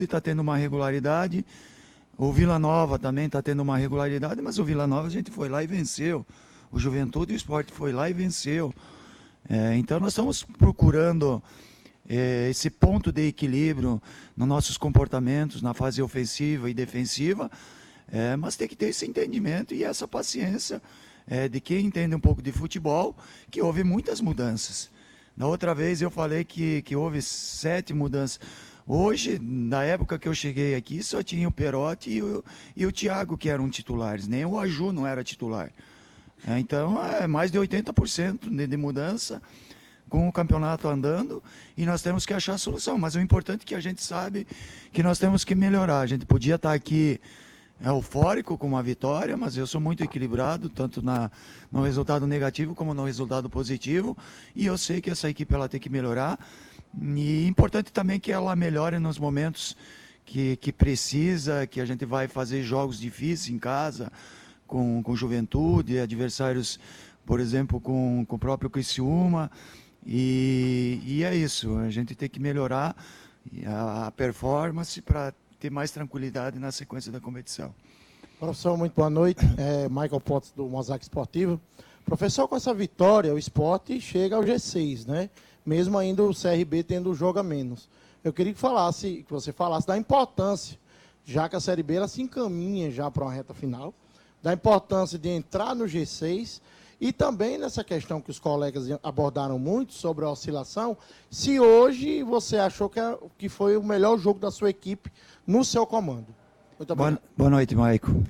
está tendo uma regularidade, o Vila Nova também está tendo uma regularidade, mas o Vila Nova a gente foi lá e venceu. O Juventude e o Sport foi lá e venceu. Então nós estamos procurando esse ponto de equilíbrio nos nossos comportamentos, na fase ofensiva e defensiva, mas tem que ter esse entendimento e essa paciência de quem entende um pouco de futebol, que houve muitas mudanças. Na outra vez eu falei que houve 7 mudanças. Hoje, na época que eu cheguei aqui, só tinha o Perotti e o Thiago que eram titulares, nem o Aju não era titular. Então, é mais de 80% de mudança com o campeonato andando e nós temos que achar a solução. Mas o importante é que a gente sabe que nós temos que melhorar. A gente podia estar aqui eufórico com uma vitória, mas eu sou muito equilibrado, tanto no resultado negativo como no resultado positivo, e eu sei que essa equipe ela tem que melhorar, e importante também que ela melhore nos momentos que precisa, que a gente vai fazer jogos difíceis em casa, com Juventude, adversários, por exemplo, com o próprio Criciúma, e é isso, a gente tem que melhorar a performance para ter mais tranquilidade na sequência da competição. Professor, muito boa noite. Michael Potts, do Mosaico Esportivo. Professor, com essa vitória, o Sport chega ao G6, né? Mesmo ainda o CRB tendo o jogo a menos. Eu queria que você falasse da importância, já que a Série B ela se encaminha já para uma reta final, da importância de entrar no G6 e também nessa questão que os colegas abordaram muito sobre a oscilação, se hoje você achou que foi o melhor jogo da sua equipe no seu comando. Muito obrigado. Boa noite, Maico.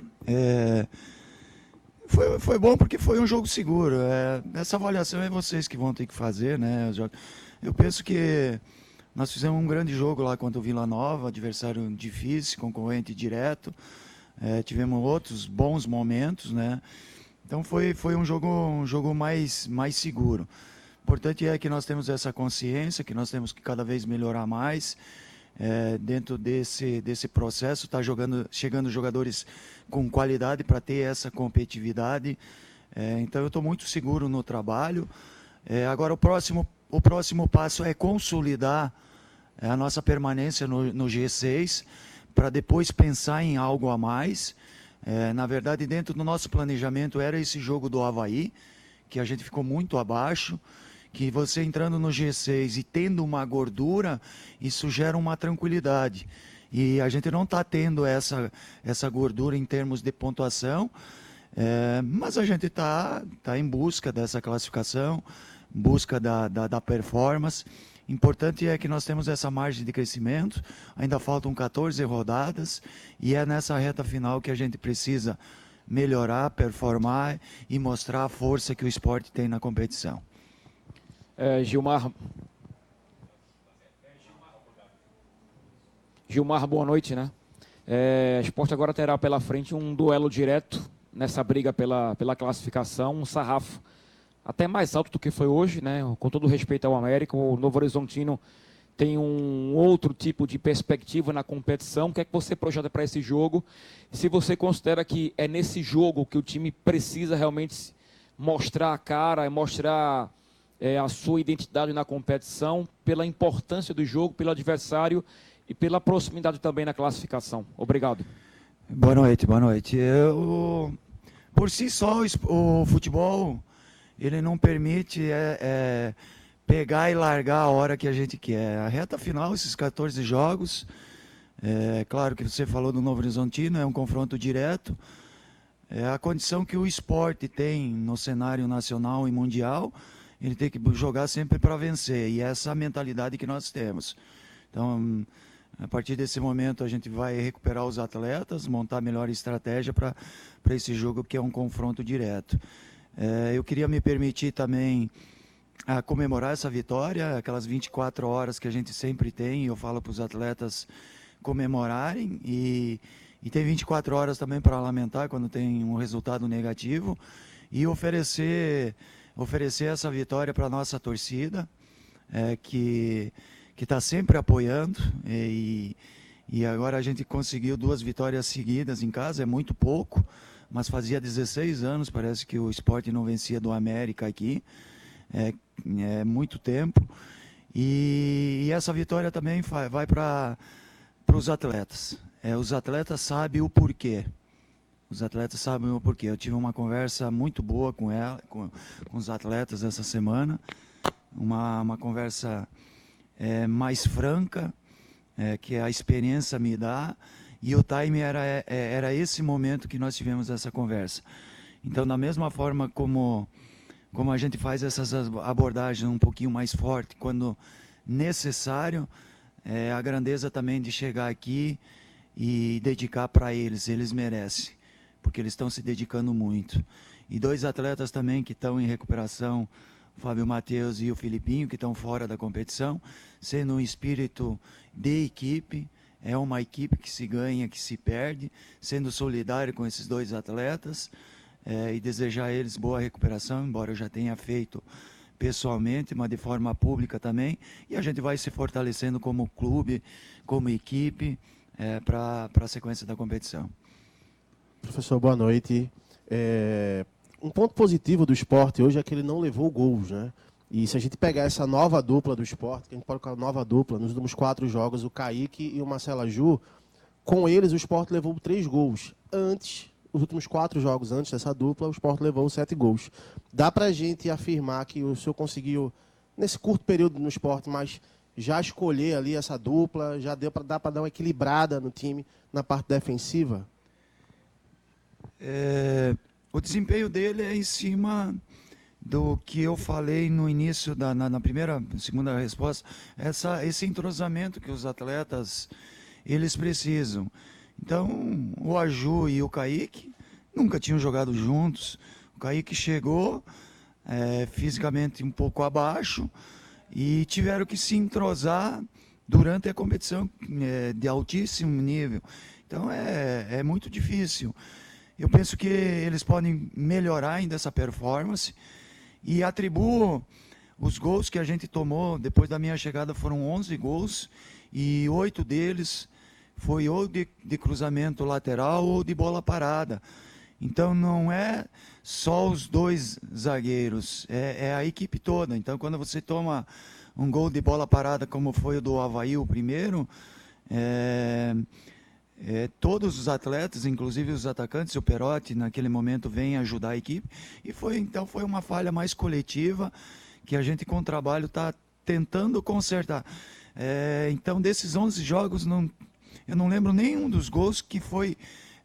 Foi bom porque foi um jogo seguro. Essa avaliação é vocês que vão ter que fazer, né? Eu penso que nós fizemos um grande jogo lá contra o Vila Nova, adversário difícil, concorrente direto. Tivemos outros bons momentos, né? Então foi um jogo mais seguro. O importante é que nós temos essa consciência, que nós temos que cada vez melhorar mais. Dentro desse processo, está chegando jogadores com qualidade para ter essa competitividade. Então eu estou muito seguro no trabalho. Agora o próximo passo é consolidar a nossa permanência no G6, para depois pensar em algo a mais. Na verdade, dentro do nosso planejamento era esse jogo do Avaí, que a gente ficou muito abaixo, que você entrando no G6 e tendo uma gordura, isso gera uma tranquilidade. E a gente não está tendo essa gordura em termos de pontuação, mas a gente está em busca dessa classificação, em busca da performance. Importante é que nós temos essa margem de crescimento, ainda faltam 14 rodadas, e é nessa reta final que a gente precisa melhorar, performar e mostrar a força que o esporte tem na competição. Gilmar, boa noite, né? O Sport agora terá pela frente um duelo direto nessa briga pela classificação, um sarrafo até mais alto do que foi hoje, né? Com todo respeito ao América, o Novo Horizontino tem um outro tipo de perspectiva na competição. O que é que você projeta para esse jogo? E se você considera que é nesse jogo que o time precisa realmente mostrar a cara, mostrar a sua identidade na competição, pela importância do jogo, pelo adversário e pela proximidade também na classificação. Obrigado. Boa noite. Por si só, o futebol ele não permite pegar e largar a hora que a gente quer. A reta final, esses 14 jogos, claro que você falou do Novo Horizontino, é um confronto direto. A condição que o esporte tem no cenário nacional e mundial, ele tem que jogar sempre para vencer, e essa é a mentalidade que nós temos. Então, a partir desse momento, a gente vai recuperar os atletas, montar a melhor estratégia para esse jogo, que é um confronto direto. Eu queria me permitir também comemorar essa vitória, aquelas 24 horas que a gente sempre tem, eu falo para os atletas comemorarem, e tem 24 horas também para lamentar quando tem um resultado negativo, e oferecer essa vitória para a nossa torcida, que está sempre apoiando, e agora a gente conseguiu 2 vitórias seguidas em casa, é muito pouco, mas fazia 16 anos, parece que o Sport não vencia do América aqui, é muito tempo, e essa vitória também vai para para os atletas. Os atletas sabem o porquê. Os atletas sabem o porquê. Eu tive uma conversa muito boa com os atletas essa semana. Uma conversa mais franca, que a experiência me dá. E o time era esse momento que nós tivemos essa conversa. Então, da mesma forma como a gente faz essas abordagens um pouquinho mais forte quando necessário, a grandeza também de chegar aqui e dedicar para eles. Eles merecem, porque eles estão se dedicando muito. E 2 atletas também que estão em recuperação, o Fábio Matheus e o Filipinho, que estão fora da competição, sendo um espírito de equipe. É uma equipe que se ganha, que se perde, sendo solidário com esses 2 atletas, e desejar a eles boa recuperação, embora eu já tenha feito pessoalmente, mas de forma pública também, e a gente vai se fortalecendo como clube, como equipe, para a sequência da competição. Professor, boa noite. Um ponto positivo do Sport hoje é que ele não levou gols, né? E se a gente pegar essa nova dupla do Sport, que a gente pode colocar nova dupla, nos últimos 4 jogos, o Kaique e o Marcelo Aju, com eles o Sport levou 3 gols. Os últimos 4 jogos antes dessa dupla, o Sport levou 7 gols. Dá pra gente afirmar que o senhor conseguiu, nesse curto período no Sport, mas já escolher ali essa dupla, já dá para dar uma equilibrada no time na parte defensiva? O desempenho dele é em cima do que eu falei no início, na segunda resposta, esse entrosamento que os atletas eles precisam. Então, o Aju e o Kaique nunca tinham jogado juntos. O Kaique chegou fisicamente um pouco abaixo e tiveram que se entrosar durante a competição de altíssimo nível. Então, é muito difícil. Eu penso que eles podem melhorar ainda essa performance e atribuo os gols que a gente tomou depois da minha chegada. Foram 11 gols e 8 deles foi ou de cruzamento lateral ou de bola parada. Então não é só os 2 zagueiros, é a equipe toda. Então quando você toma um gol de bola parada como foi o do Avaí, o primeiro, todos os atletas, inclusive os atacantes, o Perotti naquele momento vem ajudar a equipe, e então foi uma falha mais coletiva que a gente com o trabalho está tentando consertar. Então desses 11 jogos, eu não lembro nenhum dos gols que foi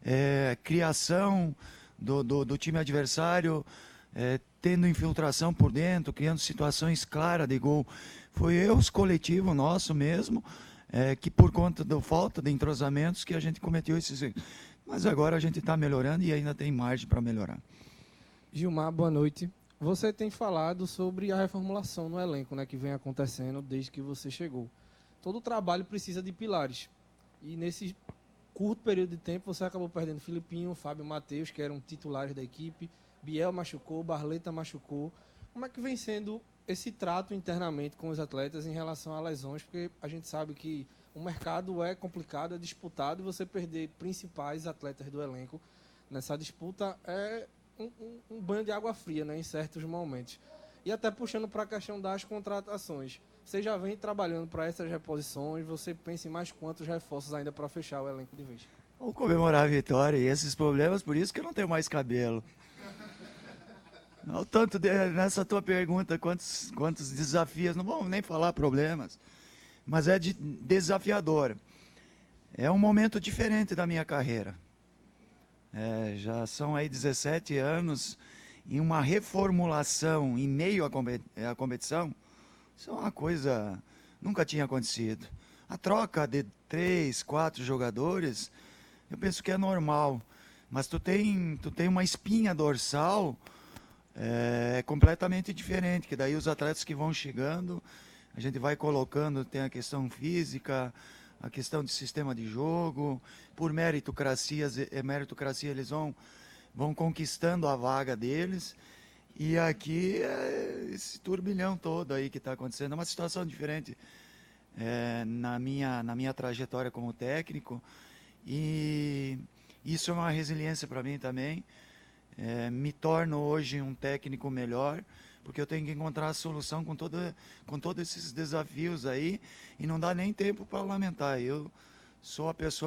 criação do time adversário, tendo infiltração por dentro, criando situações claras de gol. Foi erros coletivos nosso mesmo, que por conta da falta de entrosamentos que a gente cometeu esses erros. Mas agora a gente está melhorando e ainda tem margem para melhorar. Gilmar, boa noite. Você tem falado sobre a reformulação no elenco, né, que vem acontecendo desde que você chegou. Todo trabalho precisa de pilares. E nesse curto período de tempo você acabou perdendo Filipinho, Fábio Matheus, que eram titulares da equipe, Biel machucou, Barleta machucou. Como é que vem sendo esse trato internamente com os atletas em relação a lesões? Porque a gente sabe que o mercado é complicado, é disputado, e você perder principais atletas do elenco nessa disputa é um banho de água fria, né, em certos momentos. E até puxando para a questão das contratações. Você já vem trabalhando para essas reposições, você pensa em mais quantos reforços ainda para fechar o elenco de vez? Vamos comemorar a vitória e esses problemas, por isso que eu não tenho mais cabelo. Não tanto nessa tua pergunta, quantos desafios, não vamos nem falar problemas, mas é desafiador. É um momento diferente da minha carreira. Já são aí 17 anos e uma reformulação em meio à competição. Isso é uma coisa nunca tinha acontecido. A troca de 3, 4 jogadores, eu penso que é normal. Mas tu tem uma espinha dorsal completamente diferente, que daí os atletas que vão chegando, a gente vai colocando, tem a questão física, a questão de sistema de jogo, por meritocracia eles vão conquistando a vaga deles. E aqui esse turbilhão todo aí que está acontecendo, é uma situação diferente na minha trajetória como técnico, e isso é uma resiliência para mim também. Me torno hoje um técnico melhor, porque eu tenho que encontrar a solução com todos esses desafios aí, e não dá nem tempo para lamentar. Eu sou a pessoa